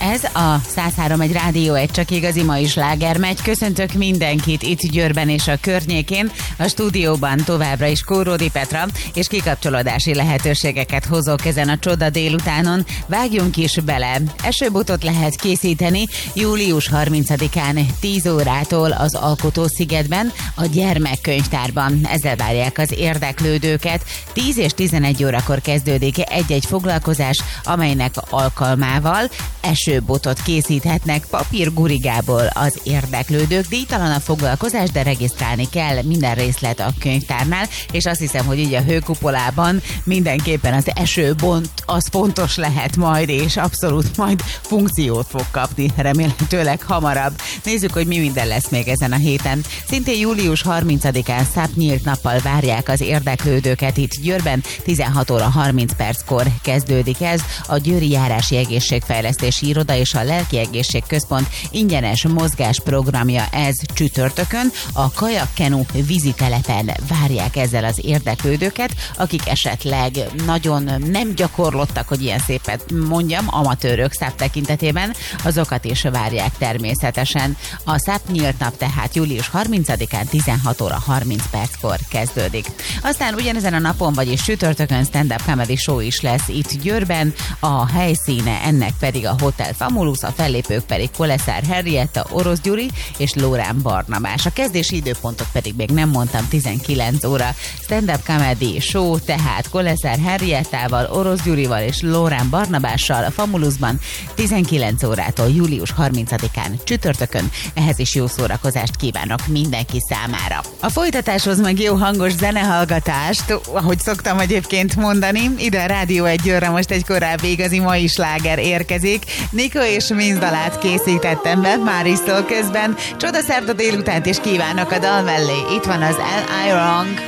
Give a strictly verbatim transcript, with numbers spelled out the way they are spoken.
Ez a száz három egy Rádió egy csak igazi mai sláger megy. Köszöntök mindenkit itt Győrben és a környékén. A stúdióban továbbra is Kóródi Petra, és kikapcsolódási lehetőségeket hozok ezen a csoda délutánon. Vágjunk is bele. Esőbotot lehet készíteni július harmincadikán tíz órától az Alkotó-szigetben, a gyermekkönyvtárban. Ezzel várják az érdeklődőket. tíz és tizenegy órakor kezdődik egy-egy foglalkozás, amelynek alkalmával esőbotot készíthetnek papírgurigából az érdeklődők. Díjtalan a foglalkozás, de regisztrálni kell, minden részlet a könyvtárnál, és azt hiszem, hogy így a hőkupolában mindenképpen az esőbont az fontos lehet majd, és abszolút majd funkciót fog kapni, remélhetőleg hamarabb. Nézzük, hogy mi minden lesz még ezen a héten. Szintén július harmincadikán száp-nyílt nappal várják az érdeklődőket itt Győrben, tizenhat óra harminc perckor kezdődik ez. A Győri Járási Egészségfejlesztési Iroda és a Lelki Egészség Központ ingyenes mozgás programja ez csütörtökön. A Kajak-Kenu vízitelepen várják ezzel az érdeklődőket, akik esetleg nagyon nem gyakorlottak, hogy ilyen szépet mondjam, amatőrök száp tekintetében, azokat is várják természetesen. A száp nyílt nap tehát július harmincadikán tizenhat óra harminc perckor kezdődik. Aztán ugyanezen a napon, vagyis csütörtökön stand-up comedy show is lesz itt Győrben, a helyszíne ennek pedig a Hotel Famulus, a fellépők pedig Koleszár Henrietta, Orosz Gyuri és Lórán Barnabás. A kezdési időpontot pedig még nem mondtam, tizenkilenc óra. Stand-up comedy show, tehát Koleszár Henriettával, Orosz Gyurival és Lórán Barnabással a Famulusban tizenkilenc órától július harmincadikán csütörtökön. Ehhez is jó szórakozást kívánok mindenki számára. A folytatáshoz meg jó hangos zenehallgatást, ahogy szoktam egyébként mondani, ide a Rádió egy Győrre most egy korábbi igazi mai sláger érkezik. Nikó és Minz dalát készítettem be, már is szól közben. Csodaszerda délutánt is kívánok a dal mellé. Itt van az L I Wrong.